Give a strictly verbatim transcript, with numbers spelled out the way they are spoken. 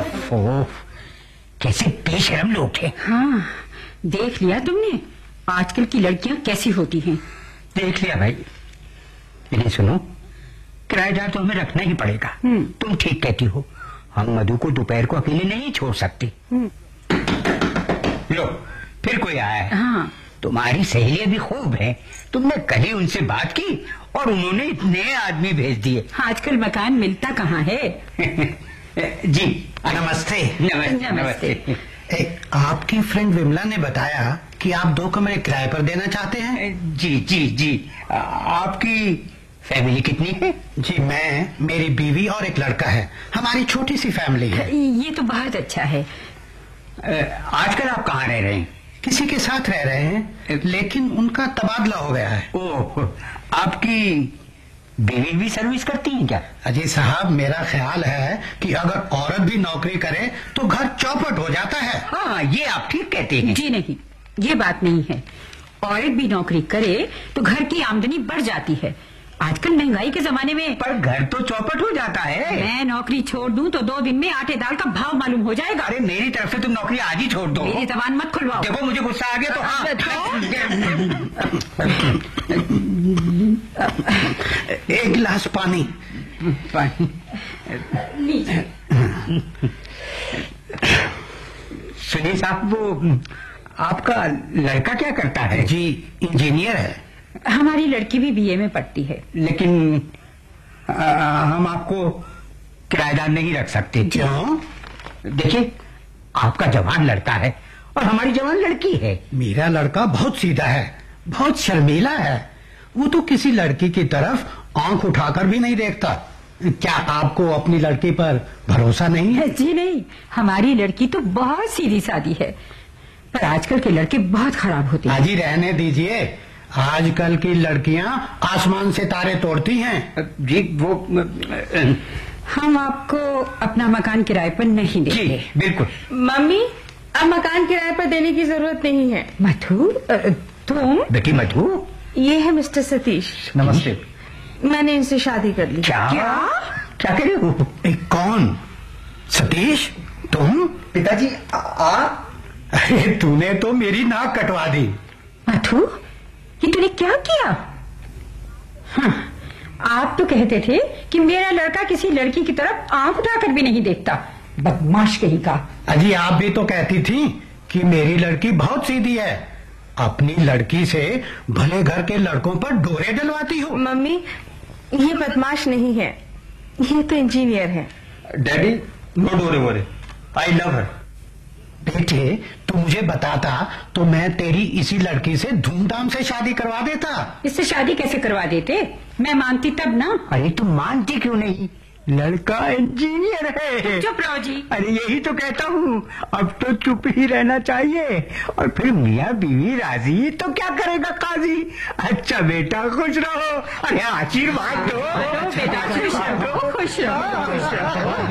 ओह, कैसे बेशर्म लोग थे। हाँ, देख लिया तुमने आजकल की लड़कियां कैसी होती हैं। देख लिया भाई। इन्हें सुनो, किराएदार तो हमें रखना ही पड़ेगा। तुम ठीक कहती हो, हम मधु को दोपहर को अकेले नहीं छोड़ सकते। लो, फिर कोई आया है। हाँ। तुम्हारी सहेलियां भी खूब हैं। तुमने कल ही उनसे बात की और उन्होंने इतने आदमी भेज दिए। आजकल मकान मिलता कहाँ है। जी नमस्ते। नमस्ते, नमस्ते। ए, आपकी फ्रेंड विमला ने बताया कि आप दो कमरे किराए पर देना चाहते हैं। जी जी जी। आ, आपकी फैमिली कितनी है? जी मैं, मेरी बीवी और एक लड़का है। हमारी छोटी सी फैमिली है। ये तो बहुत अच्छा है। आजकल आप कहाँ रह रहे हैं? किसी के साथ रह रहे हैं, लेकिन उनका तबादला हो गया है। ओह, आपकी बीवी भी सर्विस करती हैं क्या? अजी साहब, मेरा ख्याल है कि अगर औरत भी नौकरी करे तो घर चौपट हो जाता है। हाँ, ये आप ठीक कहते हैं। जी नहीं, ये बात नहीं है। औरत भी नौकरी करे तो घर की आमदनी बढ़ जाती है। आजकल महंगाई के जमाने में। पर घर तो चौपट हो जाता है। मैं नौकरी छोड़ दूं तो दो दिन में आटे दाल का भाव मालूम हो जाएगा। अरे मेरी तरफ से तुम नौकरी आज ही छोड़ दो। मेरी जबान मत खुलवाओ। देखो मुझे गुस्सा आ गया तो हाँ। एक गिलास पानी। पानी सुनिए साहब, वो आपका लड़का क्या करता है? जी इंजीनियर है। हमारी लड़की भी बीए में पढ़ती है। लेकिन आ, हम आपको किराएदार नहीं रख सकते। क्यों? देखिए, आपका जवान लड़का है और हमारी जवान लड़की है। मेरा लड़का बहुत सीधा है, बहुत शर्मीला है। वो तो किसी लड़की की तरफ आंख उठाकर भी नहीं देखता। क्या आपको अपनी लड़की पर भरोसा नहीं है? जी नहीं, हमारी लड़की तो बहुत सीधी सादी है, पर आजकल के लड़के बहुत खराब होते हैं। हाजी रहने दीजिए, आजकल की लड़कियां आसमान से तारे तोड़ती हैं। जी वो हम आपको अपना मकान किराए पर नहीं देंगे। जी बिल्कुल। मम्मी, अब मकान किराए पर देने की जरूरत नहीं है। मधु, तुम? बेटी मधु, ये है मिस्टर सतीश। नमस्ते। मैंने इनसे शादी कर ली। क्या क्या क्या कह रहे हो? ए, कौन? सतीश, तुम? पिताजी आप? अरे तूने तो मेरी नाक कटवा दी। मधु, ये तूने क्या किया? हाँ, आप तो कहते थे कि मेरा लड़का किसी लड़की की तरफ आंख उठाकर भी नहीं देखता। बदमाश कहीं का। अजी आप भी तो कहती थी कि मेरी लड़की बहुत सीधी है। अपनी लड़की से भले घर के लड़कों पर डोरे डलवाती हो। मम्मी, ये बदमाश नहीं है, ये तो इंजीनियर है। डैडी, नो डोरे वोरे, आई लव हर। बेटे, तू मुझे बताता तो मैं तेरी इसी लड़की से धूमधाम से शादी करवा देता। इससे शादी कैसे करवा देते? मैं मानती तब ना। अरे तुम मानती क्यों नहीं? लड़का इंजीनियर है। चुप रहो जी। अरे यही तो कहता हूँ, अब तो चुप ही रहना चाहिए। और फिर मियाँ बीवी राजी तो क्या करेगा काजी। अच्छा बेटा खुश रहो। अरे आशीर्वाद दो। बेटा खुश रहो, खुश रहो, खुश रहो।